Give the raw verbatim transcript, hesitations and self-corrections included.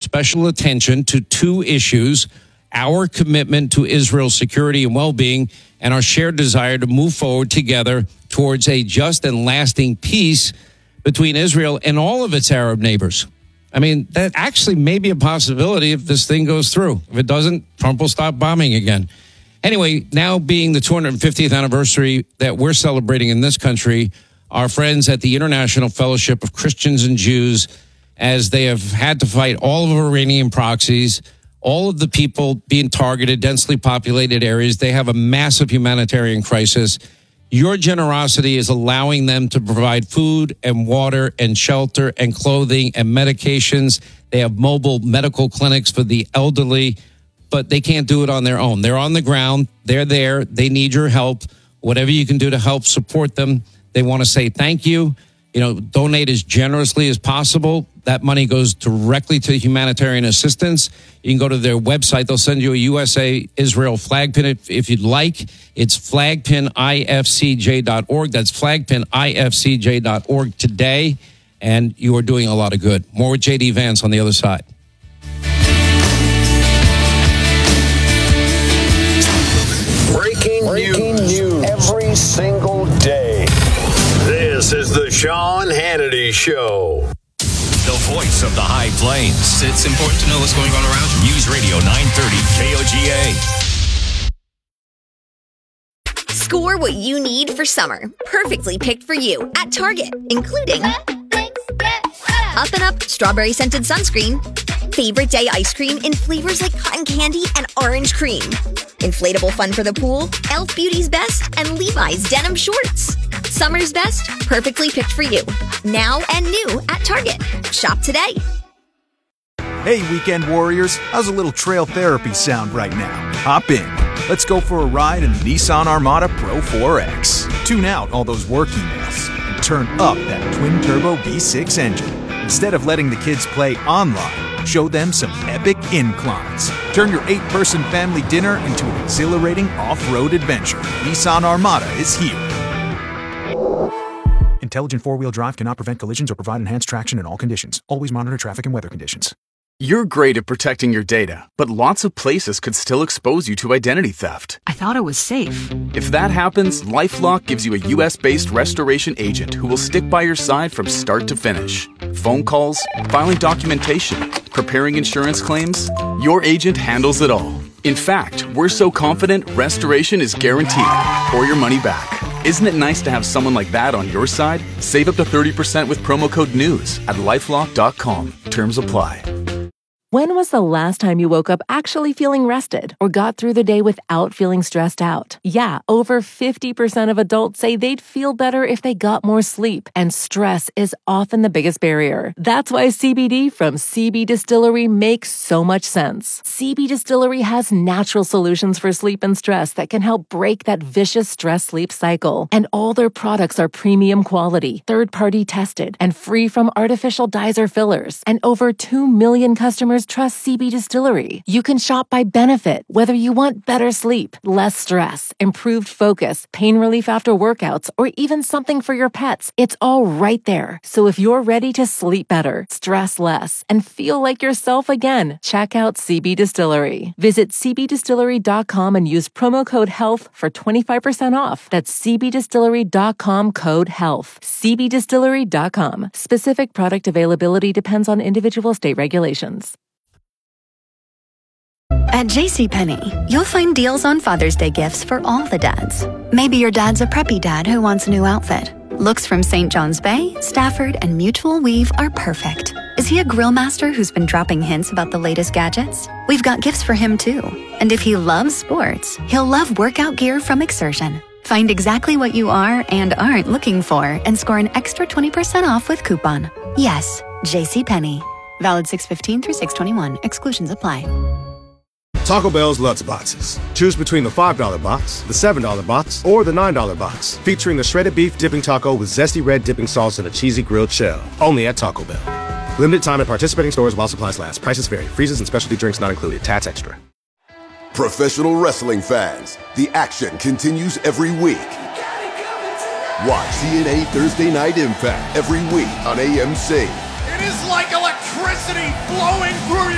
special attention to two issues: our commitment to Israel's security and well-being, and our shared desire to move forward together towards a just and lasting peace between Israel and all of its Arab neighbors. I mean, that actually may be a possibility if this thing goes through. If it doesn't, Trump will stop bombing again. Anyway, now being the two hundred fiftieth anniversary that we're celebrating in this country, our friends at the International Fellowship of Christians and Jews, as they have had to fight all of Iranian proxies, all of the people being targeted, densely populated areas, they have a massive humanitarian crisis. Your generosity is allowing them to provide food and water and shelter and clothing and medications. They have mobile medical clinics for the elderly, but they can't do it on their own. They're on the ground. They're there. They need your help. Whatever you can do to help support them. They want to say thank you. You know, donate as generously as possible. That money goes directly to humanitarian assistance. You can go to their website. They'll send you a U S A Israel flag pin if, if you'd like. It's flag pin I F C J dot org. That's flag pin I F C J dot org today. And you are doing a lot of good. More with J D Vance on the other side. Breaking, Breaking news. news every single day. This is the Sean Hannity Show. The voice of the High Plains. It's important to know what's going on around you. News Radio nine thirty K O G A. Score what you need for summer. Perfectly picked for you at Target, including Up and Up Strawberry Scented Sunscreen, Favorite Day Ice Cream in flavors like cotton candy and orange cream, Inflatable Fun for the Pool, Elf Beauty's Best, and Levi's Denim Shorts. Summer's best, perfectly picked for you. Now and new at Target. Shop today. Hey, weekend warriors. How's a little trail therapy sound right now? Hop in. Let's go for a ride in the Nissan Armada Pro four X. Tune out all those work emails and turn up that twin-turbo V six engine. Instead of letting the kids play online, show them some epic inclines. Turn your eight-person family dinner into an exhilarating off-road adventure. Nissan Armada is here. Intelligent four-wheel drive cannot prevent collisions or provide enhanced traction in all conditions. Always monitor traffic and weather conditions. You're great at protecting your data, but lots of places could still expose you to identity theft. I thought it was safe. If that happens, LifeLock gives you a U S-based restoration agent who will stick by your side from start to finish. Phone calls, filing documentation, preparing insurance claims, your agent handles it all. In fact, we're so confident restoration is guaranteed or your money back. Isn't it nice to have someone like that on your side? Save up to thirty percent with promo code NEWS at lifelock dot com. Terms apply. When was the last time you woke up actually feeling rested or got through the day without feeling stressed out? Yeah, over fifty percent of adults say they'd feel better if they got more sleep, and stress is often the biggest barrier. That's why C B D from C B Distillery makes so much sense. C B Distillery has natural solutions for sleep and stress that can help break that vicious stress-sleep cycle. And all their products are premium quality, third-party tested, and free from artificial dyes or fillers. And over two million customers trust C B Distillery. You can shop by benefit, whether you want better sleep, less stress, improved focus, pain relief after workouts, or even something for your pets. It's all right there. So if you're ready to sleep better, stress less, and feel like yourself again, check out C B Distillery. Visit c b distillery dot com and use promo code HEALTH for twenty-five percent off. That's c b distillery dot com code HEALTH. c b distillery dot com. Specific product availability depends on individual state regulations. At JCPenney, you'll find deals on Father's Day gifts for all the dads. Maybe your dad's a preppy dad who wants a new outfit. Looks from Saint John's Bay, Stafford, and Mutual Weave are perfect. Is he a grill master who's been dropping hints about the latest gadgets? We've got gifts for him too. And if he loves sports, he'll love workout gear from Exertion. Find exactly what you are and aren't looking for and score an extra twenty percent off with coupon. Yes, JCPenney. Valid six fifteen through six twenty-one. Exclusions apply. Taco Bell's Lutz Boxes. Choose between the five dollar box, the seven dollar box, or the nine dollar box, featuring the shredded beef dipping taco with zesty red dipping sauce and a cheesy grilled shell. Only at Taco Bell. Limited time at participating stores while supplies last. Prices vary. Freezes and specialty drinks not included. Tats extra. Professional wrestling fans, the action continues every week. Watch T N A Thursday Night Impact every week on A M C. It is like electricity flowing through